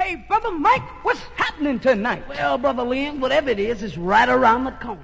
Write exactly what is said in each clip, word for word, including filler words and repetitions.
Hey, Brother Mike, what's happening tonight? Well, Brother Liam, whatever it is, it's right around the corner.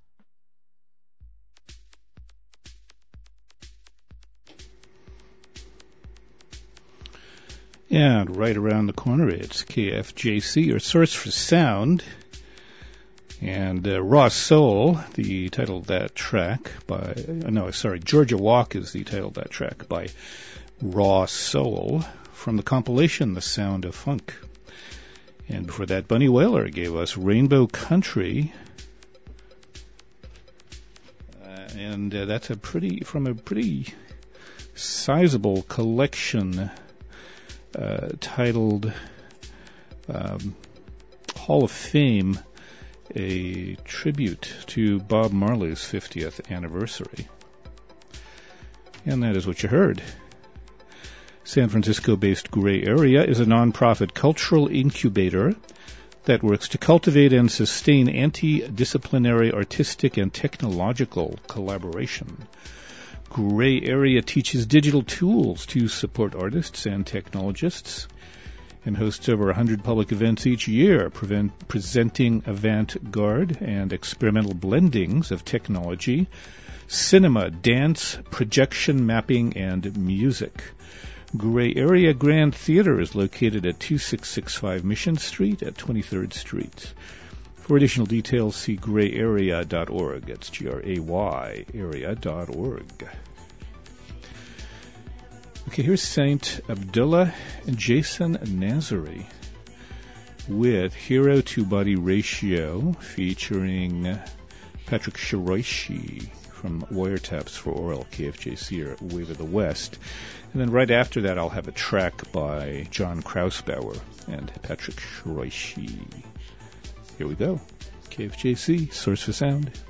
And right around the corner, it's K F J C, your source for sound. And uh, Raw Soul, the title of that track by, uh, no, sorry, Georgia Walk is the title of that track by Raw Soul from the compilation The Sound of Funk. And before that, Bunny Wailer gave us Rainbow Country. Uh, and uh, that's a pretty, from a pretty sizable collection uh, titled um, Hall of Fame, a tribute to Bob Marley's fiftieth anniversary. And that is what you heard. San Francisco-based Gray Area is a nonprofit cultural incubator that works to cultivate and sustain anti-disciplinary artistic and technological collaboration. Gray Area teaches digital tools to support artists and technologists and hosts over one hundred public events each year, prevent, presenting avant-garde and experimental blendings of technology, cinema, dance, projection mapping, and music. Gray Area Grand Theater is located at two six six five Mission Street at twenty-third Street. For additional details, see gray area dot org. That's G R A Y area dot org. Okay, here's Saint Abdullah and Jason Nazari with Hero to Body Ratio featuring Patrick Shiroishi from Wiretaps for Oral, K F J C, or Wave of the West. And then right after that, I'll have a track by John Krausbauer and Patrick Shiroishi. Here we go. K F J C, Source for Sound.